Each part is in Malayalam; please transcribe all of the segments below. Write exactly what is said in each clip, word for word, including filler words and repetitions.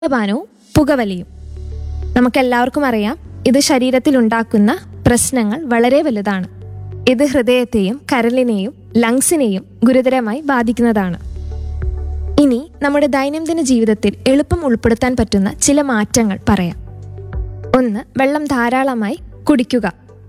മദ്യപാനവും പുകവലിയും. നമുക്കെല്ലാവർക്കും അറിയാം, ഇത് ശരീരത്തിൽ ഉണ്ടാക്കുന്ന പ്രശ്നങ്ങൾ വളരെ വലുതാണ്. ഇത് ഹൃദയത്തെയും കരളിനെയും ലങ്സിനെയും ഗുരുതരമായി ബാധിക്കുന്നതാണ്. ഇനി നമ്മുടെ ദൈനംദിന ജീവിതത്തിൽ എളുപ്പം ഉൾപ്പെടുത്താൻ പറ്റുന്ന ചില മാറ്റങ്ങൾ പറയാം. ഒന്ന്, വെള്ളം ധാരാളമായി കുടിക്കുക.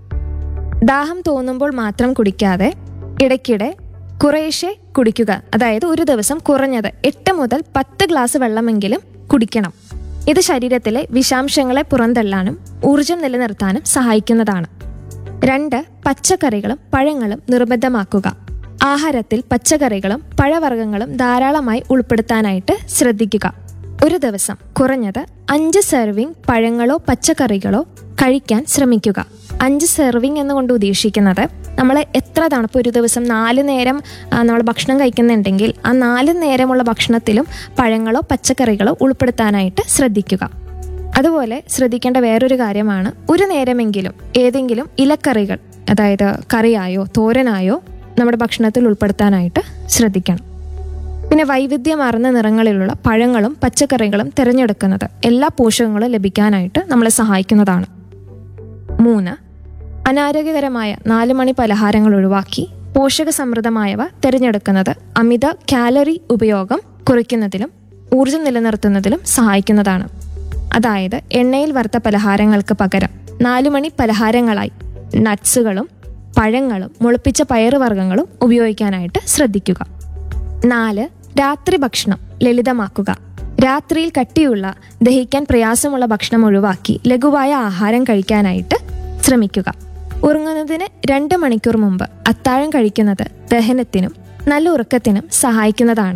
ദാഹം തോന്നുമ്പോൾ മാത്രം കുടിക്കാതെ ഇടയ്ക്കിടെ കുറേശ്ശെ കുടിക്കുക. അതായത് ഒരു ദിവസം കുറഞ്ഞത് എട്ട് മുതൽ പത്ത് ഗ്ലാസ് വെള്ളമെങ്കിലും കുടിക്കണം. ഇത് ശരീരത്തിലെ വിഷാംശങ്ങളെ പുറന്തള്ളാനും ഊർജം നിലനിർത്താനും സഹായിക്കുന്നതാണ്. രണ്ട്, പച്ചക്കറികളും പഴങ്ങളും നിർബന്ധമാക്കുക. ആഹാരത്തിൽ പച്ചക്കറികളും പഴവർഗ്ഗങ്ങളും ധാരാളമായി ഉൾപ്പെടുത്താനായിട്ട് ശ്രദ്ധിക്കുക. ഒരു ദിവസം കുറഞ്ഞത് അഞ്ച് സെർവിങ് പഴങ്ങളോ പച്ചക്കറികളോ കഴിക്കാൻ ശ്രമിക്കുക. അഞ്ച് സെർവിങ് എന്നുകൊണ്ട് ഉദ്ദേശിക്കുന്നത് നമ്മൾ എത്ര തണുപ്പ് ഒരു ദിവസം നാല് നേരം നമ്മൾ ഭക്ഷണം കഴിക്കുന്നുണ്ടെങ്കിൽ ആ നാല് നേരമുള്ള ഭക്ഷണത്തിലും പഴങ്ങളോ പച്ചക്കറികളോ ഉൾപ്പെടുത്താനായിട്ട് ശ്രദ്ധിക്കുക. അതുപോലെ ശ്രദ്ധിക്കേണ്ട വേറൊരു കാര്യമാണ്, ഒരു നേരമെങ്കിലും ഏതെങ്കിലും ഇലക്കറികൾ, അതായത് കറിയായോ തോരനായോ നമ്മുടെ ഭക്ഷണത്തിൽ ഉൾപ്പെടുത്താനായിട്ട് ശ്രദ്ധിക്കണം. പിന്നെ വൈവിധ്യമാർന്ന നിറങ്ങളിലുള്ള പഴങ്ങളും പച്ചക്കറികളും തിരഞ്ഞെടുക്കുന്നത് എല്ലാ പോഷകങ്ങളും ലഭിക്കാനായിട്ട് നമ്മളെ സഹായിക്കുന്നതാണ്. മൂന്ന്, അനാരോഗ്യകരമായ നാല് മണി പലഹാരങ്ങൾ ഒഴിവാക്കി പോഷക സമൃദ്ധമായവ തിരഞ്ഞെടുക്കുന്നത് അമിത കാലറി ഉപയോഗം കുറയ്ക്കുന്നതിലും ഊർജം നിലനിർത്തുന്നതിലും സഹായിക്കുന്നതാണ്. അതായത് എണ്ണയിൽ വറുത്ത പലഹാരങ്ങൾക്ക് പകരം നാലു മണി പലഹാരങ്ങളായി നട്ട്സുകളും പഴങ്ങളും മുളപ്പിച്ച പയറുവർഗ്ഗങ്ങളും ഉപയോഗിക്കാനായിട്ട് ശ്രദ്ധിക്കുക. നാല്, രാത്രി ഭക്ഷണം ലളിതമാക്കുക. രാത്രിയിൽ കട്ടിയുള്ള ദഹിക്കാൻ പ്രയാസമുള്ള ഭക്ഷണം ഒഴിവാക്കി ലഘുവായ ആഹാരം കഴിക്കാനായിട്ട് ശ്രമിക്കുക. ഉറങ്ങുന്നതിന് രണ്ട് മണിക്കൂർ മുമ്പ് അത്താഴം കഴിക്കുന്നത് ദഹനത്തിനും നല്ല ഉറക്കത്തിനും സഹായിക്കുന്നതാണ്.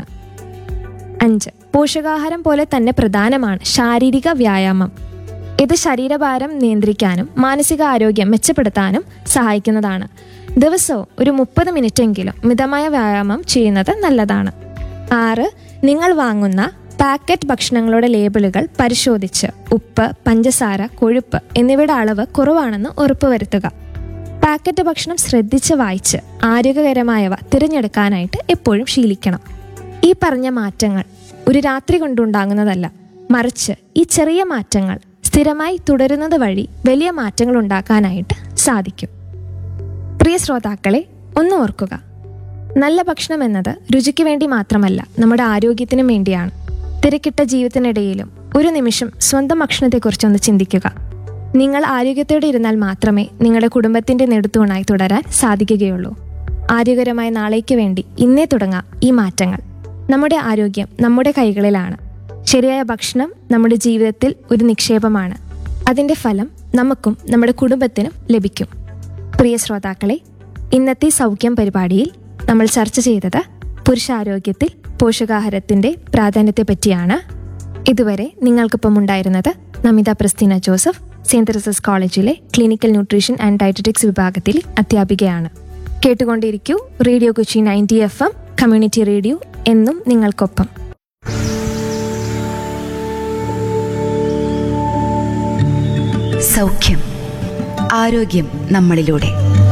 അഞ്ച്, പോഷകാഹാരം പോലെ തന്നെ പ്രധാനമാണ് ശാരീരിക വ്യായാമം. ഇത് ശരീരഭാരം നിയന്ത്രിക്കാനും മാനസിക ആരോഗ്യം മെച്ചപ്പെടുത്താനും സഹായിക്കുന്നതാണ്. ദിവസവും ഒരു മുപ്പത് മിനിറ്റെങ്കിലും മിതമായ വ്യായാമം ചെയ്യുന്നത് നല്ലതാണ്. ആറ്, നിങ്ങൾ വാങ്ങുന്ന പാക്കറ്റ് ഭക്ഷണങ്ങളുടെ ലേബിളുകൾ പരിശോധിച്ച് ഉപ്പ്, പഞ്ചസാര, കൊഴുപ്പ് എന്നിവയുടെ അളവ് കുറവാണെന്ന് ഉറപ്പുവരുത്തുക. പാക്കറ്റ് ഭക്ഷണം ശ്രദ്ധിച്ച് വായിച്ച് ആരോഗ്യകരമായവ തിരഞ്ഞെടുക്കാനായിട്ട് എപ്പോഴും ശീലിക്കണം. ഈ പറഞ്ഞ മാറ്റങ്ങൾ ഒരു രാത്രി കൊണ്ടുണ്ടാകുന്നതല്ല, മറിച്ച് ഈ ചെറിയ മാറ്റങ്ങൾ സ്ഥിരമായി തുടരുന്നത് വഴി വലിയ മാറ്റങ്ങൾ ഉണ്ടാക്കാനായിട്ട് സാധിക്കും. പ്രിയ ശ്രോതാക്കളെ, ഒന്ന് ഓർക്കുക, നല്ല ഭക്ഷണം എന്നത് രുചിക്ക് വേണ്ടി മാത്രമല്ല, നമ്മുടെ ആരോഗ്യത്തിനും വേണ്ടിയാണ്. തിരക്കിട്ട ജീവിതത്തിനിടയിലും ഒരു നിമിഷം സ്വന്തം ഭക്ഷണത്തെക്കുറിച്ചൊന്ന് ചിന്തിക്കുക. നിങ്ങൾ ആരോഗ്യത്തോടെ ഇരുന്നാൽ മാത്രമേ നിങ്ങളുടെ കുടുംബത്തിന്റെ നെടുത്തൂണായി തുടരാൻ സാധിക്കുകയുള്ളൂ. ആരോഗ്യകരമായ നാളേക്ക് വേണ്ടി ഇന്നേ തുടങ്ങാം ഈ മാറ്റങ്ങൾ. നമ്മുടെ ആരോഗ്യം നമ്മുടെ കൈകളിലാണ്. ശരിയായ ഭക്ഷണം നമ്മുടെ ജീവിതത്തിൽ ഒരു നിക്ഷേപമാണ്. അതിൻ്റെ ഫലം നമുക്കും നമ്മുടെ കുടുംബത്തിനും ലഭിക്കും. പ്രിയ ശ്രോതാക്കളെ, ഇന്നത്തെ സൗഖ്യം പരിപാടിയിൽ നമ്മൾ ചർച്ച ചെയ്തത് പുരുഷാരോഗ്യത്തിൽ പോഷകാഹാരത്തിൻ്റെ പ്രാധാന്യത്തെ പറ്റിയാണ്. ഇതുവരെ നിങ്ങൾക്കൊപ്പം ഉണ്ടായിരുന്നത് നമിത പ്രസ്തീന ജോസഫ്, സെന്റ് തെരേസസ് കോളേജിലെ ക്ലിനിക്കൽ ന്യൂട്രീഷൻ ആൻഡ് ഡയറ്ററ്റിക്സ് വിഭാഗത്തിൽ അധ്യാപികയാണ്. കേട്ടുകൊണ്ടിരിക്കൂ radio Kochi ninety F M, community radio, എന്നും നിങ്ങൾക്കൊപ്പം. സൗഖ്യം, ആരോഗ്യം നമ്മളിലൂടെ.